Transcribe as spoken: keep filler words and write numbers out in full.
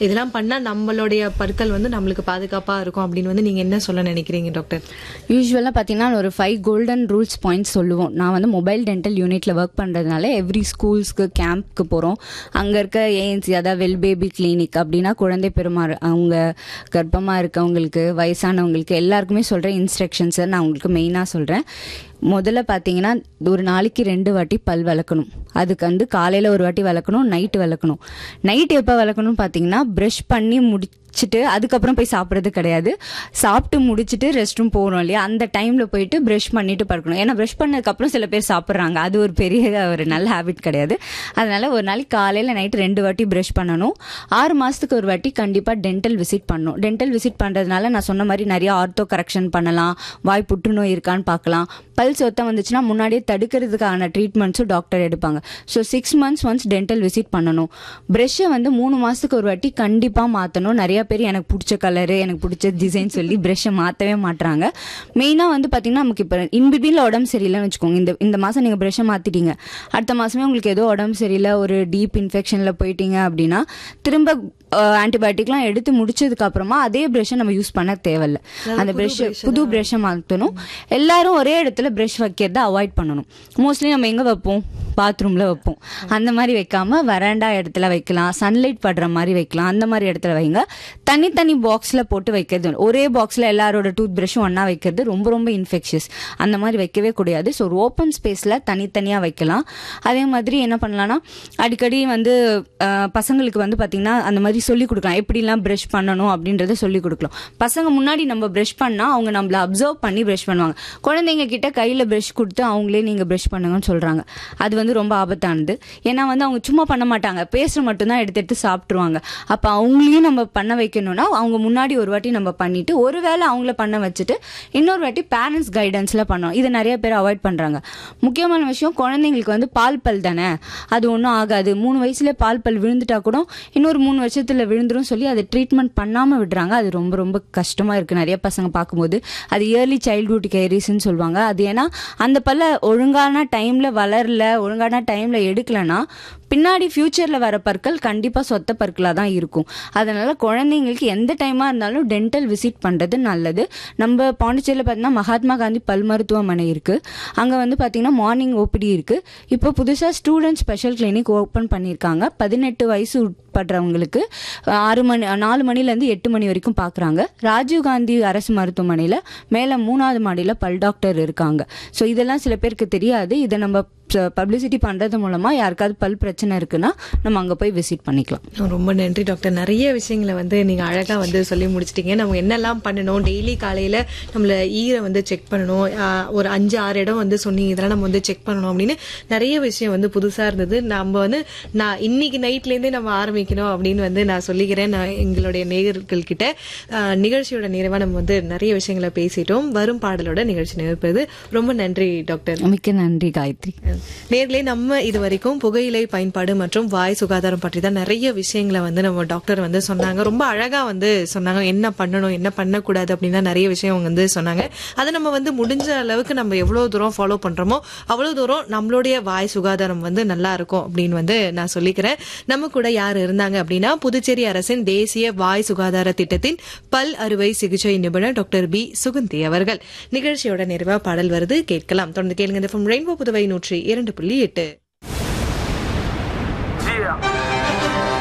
இதெல்லாம் பண்ணா நம்மளுடைய பற்கள் வந்து நம்மளுக்கு பாதுகாப்பா இருக்கும் அப்படின்னு வந்து நீங்க என்ன சொல்ல நினைக்கிறீங்க டாக்டர்? யூஸ்வலாக பார்த்தீங்கன்னா ஒரு ஃபைவ் கோல்டன் ரூல்ஸ் பாயிண்ட்ஸ் சொல்லுவோம். நான் வந்து மொபைல் டென்டல் யூனிட்டில் ஒர்க் பண்ணுறதுனால எவ்ரி ஸ்கூல்ஸ்க்கு கேம்ப்க்கு போகிறோம். அங்கே இருக்க ஏஎன்சி, அதாவது வெல் பேபி கிளினிக் அப்படின்னா குழந்தை பெருமாறு, அவங்க கர்ப்பமாக இருக்கவங்களுக்கு, வயசானவங்களுக்கு எல்லாருக்குமே சொல்கிற இன்ஸ்ட்ரக்ஷன்ஸை நான் உங்களுக்கு மெயினாக சொல்கிறேன். முதல்ல பார்த்தீங்கன்னா ஒரு நாளைக்கு ரெண்டு வாட்டி பல் விளக்கணும். அதுக்கு வந்து காலையில் ஒரு வாட்டி விளக்கணும், நைட்டு விளக்கணும். நைட்டு எப்போ விளக்கணும்னு பார்த்தீங்கன்னா ப்ரஷ் பண்ணி முடிச்சுட்டு அதுக்கப்புறம் போய் சாப்பிட்றது கிடையாது. சாப்பிட்டு முடிச்சுட்டு ரெஸ்ட் ரூம் போகிறோம் இல்லையா, அந்த டைமில் போயிட்டு ப்ரஷ் பண்ணிட்டு படுக்கணும். ஏன்னா ப்ரஷ் பண்ணதுக்கப்புறம் சில பேர் சாப்பிட்றாங்க, அது ஒரு பெரிய ஒரு நல்ல ஹேபிட் கிடையாது. அதனால ஒரு நாளைக்கு காலையில் நைட்டு ரெண்டு வாட்டி ப்ரஷ் பண்ணணும். ஆறு மாதத்துக்கு ஒரு வாட்டி கண்டிப்பாக டென்டல் விசிட் பண்ணணும். டென்டல் விசிட் பண்ணுறதுனால நான் சொன்ன மாதிரி நிறைய ஆர்த்தோ கரெக்ஷன் பண்ணலாம், வாய் புற்றுநோய் இருக்கான்னு பார்க்கலாம். பல் சொத்தம் வந்துச்சுன்னா முன்னாடியே தடுக்கிறதுக்கான ட்ரீட்மெண்ட்ஸும் டாக்டர் எடுப்பாங்க. So six months once dental visit பண்ணணும். ப்ரெஷ்ஷை வந்து மூணு மாதத்துக்கு ஒரு வாட்டி கண்டிப்பாக மாற்றணும். நிறைய பேர் எனக்கு பிடிச்ச கலரு, எனக்கு பிடிச்ச டிசைன் சொல்லி ப்ரெஷ்ஷை மாற்றவே மாட்டுறாங்க. மெயினாக வந்து பார்த்தீங்கன்னா நமக்கு இப்போ இன்பிட்வீனில் உடம்பு சரியில்லைன்னு வச்சுக்கோங்க. இந்த இந்த மாதம் நீங்கள் ப்ரெஷ்ஷை மாற்றிட்டீங்க, அடுத்த மாதமே உங்களுக்கு ஏதோ உடம்பு சரியில்லை, ஒரு டீப் இன்ஃபெக்ஷனில் போயிட்டீங்க அப்படின்னா திரும்ப ஆன்டிபயோட்டிக்லாம் எடுத்து முடிச்சதுக்கு அப்புறமா அதே ப்ரஷ்ஷை நம்ம யூஸ் பண்ண தேவையில்லை. அந்த ப்ரஷ் புது ப்ரஷ்ஷை மாற்றணும். எல்லாரும் ஒரே இடத்துல ப்ரஷ் வைக்கிறத அவாய்ட் பண்ணணும். மோஸ்ட்லி நம்ம எங்கே வைப்போம்? பாத்ரூமில் வைப்போம். அந்த மாதிரி வைக்காம வராண்டா இடத்துல வைக்கலாம், சன்லைட் படுற மாதிரி வைக்கலாம், அந்த மாதிரி இடத்துல வைங்க. தனித்தனி பாக்ஸில் போட்டு வைக்கிறது, ஒரே பாக்ஸில் எல்லாரோட டூத் ப்ரஷ்ஷும் ஒன்றா வைக்கிறது ரொம்ப ரொம்ப இன்ஃபெக்ஷியஸ். அந்த மாதிரி வைக்கவே கூடாது. ஸோ ஒரு ஓப்பன் ஸ்பேஸில் தனித்தனியாக வைக்கலாம். அதே மாதிரி என்ன பண்ணலாம்னா அடிக்கடி வந்து பசங்களுக்கு வந்து பார்த்திங்கன்னா அந்த மாதிரி சொல்லிக் கொடுக்கலாம், எப்படிலாம் ப்ரஷ் பண்ணணும் அப்படின்றத சொல்லிக் கொடுக்கலாம். பசங்க முன்னாடி நம்ம ப்ரஷ் பண்ணால் அவங்க நம்மளை அப்சர்வ் பண்ணி ப்ரஷ் பண்ணுவாங்க. குழந்தைங்க கிட்ட கையில் ப்ரஷ் கொடுத்து அவங்களே நீங்கள் ப்ரஷ் பண்ணுங்கன்னு சொல்கிறாங்க. அது வந்து ரொம்ப ஆபத்தானது. ஏன்னா வந்து அவங்க சும்மா பண்ண மாட்டாங்க, பேசுகிற மட்டும்தான் எடுத்து எடுத்து சாப்பிட்ருவாங்க. அப்போ அவங்களையும் நம்ம பண்ண வைக்கணும்னா அவங்க முன்னாடி ஒரு வாட்டி நம்ம பண்ணிவிட்டு ஒரு வேளை அவங்கள பண்ண வச்சுட்டு இன்னொரு வாட்டி பேரண்ட்ஸ் கைடன்ஸில் பண்ணோம். இதை நிறைய பேர் அவாய்ட் பண்ணுறாங்க. முக்கியமான விஷயம், குழந்தைங்களுக்கு வந்து பால் பல் தானே, அது ஒன்றும் ஆகாது, மூணு வயசுல பால் பல் விழுந்துட்டா கூட இன்னொரு மூணு வருஷத்துல விழுந்துரும் சொல்லி அதை ட்ரீட்மெண்ட் பண்ணாமல் விடுறாங்க. அது ரொம்ப ரொம்ப கஷ்டமாக இருக்குது நிறைய பசங்க பார்க்கும்போது. அது இயர்லி சைல்ட்ஹுட் கேரிஸ்ன்னு சொல்லுவாங்க. அது ஏன்னா அந்த பல்ல ஒழுங்கான டைமில் வளரல, ஒழுங்கான டைமில் எடுக்கலைன்னா பின்னாடி ஃபியூச்சரில் வர பற்கள் கண்டிப்பாக சொத்த பற்களாக தான் இருக்கும். அதனால் குழந்தைங்களுக்கு எந்த டைமாக இருந்தாலும் டென்டல் விசிட் பண்ணுறது நல்லது. நம்ம பாண்டிச்சேரியில் பார்த்தீங்கன்னா மகாத்மா காந்தி பல் மருத்துவமனை இருக்குது. அங்கே வந்து பார்த்திங்கன்னா மார்னிங் ஓபிடி இருக்குது. இப்போ புதுசாக ஸ்டூடெண்ட் ஸ்பெஷல் கிளினிக் ஓப்பன் பண்ணியிருக்காங்க. பதினெட்டு வயசு உட்படுறவங்களுக்கு ஆறு மணி நாலு மணிலேருந்து எட்டு மணி வரைக்கும் பார்க்குறாங்க. ராஜீவ்காந்தி அரசு மருத்துவமனையில் மேலே மூணாவது மாடியில் பல் டாக்டர் இருக்காங்க. ஸோ இதெல்லாம் சில பேருக்கு தெரியாது. இதை நம்ம பப்ளிசிட்டி பண்ணுறது மூலமாக யாருக்காவது பல் பிரச்சனை இருக்குன்னா நம்ம அங்கே போய் விசிட் பண்ணிக்கலாம். ரொம்ப நன்றி டாக்டர். நிறைய விஷயங்களை வந்து நீங்கள் அழகாக வந்து சொல்லி முடிச்சிட்டீங்க. நம்ம என்னெல்லாம் பண்ணணும், டெய்லி காலையில் நம்மளை ஈரை வந்து செக் பண்ணணும், ஒரு அஞ்சு ஆறு இடம் வந்து சொன்னீங்க இதெல்லாம் நம்ம வந்து செக் பண்ணணும் அப்படின்னு நிறைய விஷயம் வந்து புதுசாக இருந்தது. நம்ம வந்து நான் இன்னைக்கு நைட்லேருந்தே நம்ம ஆரம்பிக்கணும் அப்படின்னு வந்து நான் சொல்லிக்கிறேன். நான் எங்களுடைய நேயர்கள் கிட்ட நிகழ்ச்சியோட நிறைவாக நம்ம வந்து நிறைய விஷயங்களை பேசிட்டோம். வரும் பாடலோட நிகழ்ச்சி நிறைவேறது. ரொம்ப நன்றி டாக்டர். மிக்க நன்றி காயத்ரி. நேர்களே, நம்ம இது வரைக்கும் புகையிலை பயன்பாடு மற்றும் வாய் சுகாதாரம் பற்றி தான் நிறைய விஷயங்களை வந்து நம்ம டாக்டர் வந்து சொன்னாங்க. ரொம்ப அழகா வந்து சொன்னாங்க, என்ன பண்ணணும் என்ன பண்ணக்கூடாது அப்படின்னா நிறைய விஷயம் அவங்க வந்து சொன்னாங்க. அதை நம்ம வந்து முடிஞ்ச அளவுக்கு நம்ம எவ்வளவு தூரம் ஃபாலோ பண்றோமோ அவ்வளவு தூரம் நம்மளுடைய வாய் சுகாதாரம் வந்து நல்லா இருக்கும் அப்படின்னு வந்து நான் சொல்லிக்கிறேன். நம்ம கூட யார் இருந்தாங்க அப்படின்னா புதுச்சேரி அரசின் தேசிய வாய் சுகாதார திட்டத்தின் பல் அறுவை சிகிச்சை நிபுணர் டாக்டர் பி சுகந்தி அவர்கள். நிகழ்ச்சியோட நிறைவா பாடல் வருது, கேட்கலாம். தொடர்ந்து கேளுங்க. ரெயின்போ புதுவை நூற்றி இரண்டு புள்ளி எட்டு.